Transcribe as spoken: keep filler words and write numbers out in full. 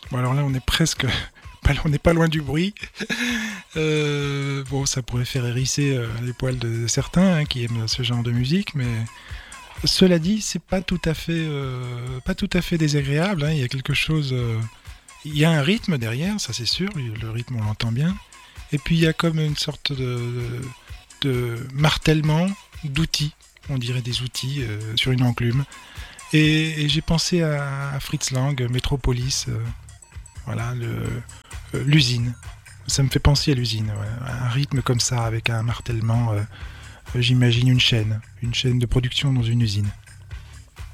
Bon, alors là, on est presque... pas- On n'est pas loin du bruit. Euh, bon, ça pourrait faire hérisser euh, les poils de certains hein, qui aiment ce genre de musique, mais cela dit, c'est pas tout à fait, euh, pas tout à fait désagréable. Hein. Il y a quelque chose, euh, il y a un rythme derrière, ça c'est sûr. Le rythme, on l'entend bien. Et puis il y a comme une sorte de, de martèlement d'outils. On dirait des outils euh, sur une enclume. Et, et j'ai pensé à, à Fritz Lang, Metropolis, euh, voilà, le, euh, l'usine. Ça me fait penser à l'usine. Ouais. Un rythme comme ça, avec un martèlement. Euh, j'imagine une chaîne, une chaîne de production dans une usine.